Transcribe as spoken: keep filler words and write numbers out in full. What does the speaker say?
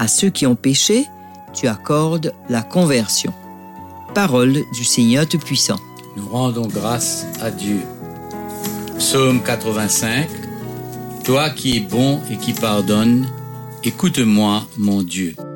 À ceux qui ont péché, tu accordes la conversion. Parole du Seigneur Tout-Puissant. Nous rendons grâce à Dieu. Psaume quatre-vingt-cinq. Toi qui es bon et qui pardonnes, écoute-moi, mon Dieu.